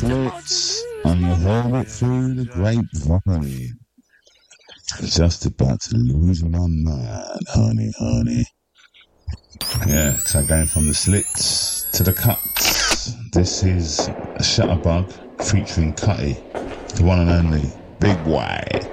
slits, and you heard it through the grapevine. Just about to lose my mind, honey, honey. Yeah, so going from the slits to the cuts. This is a Shutterbug featuring Cutty, the one and only Big White.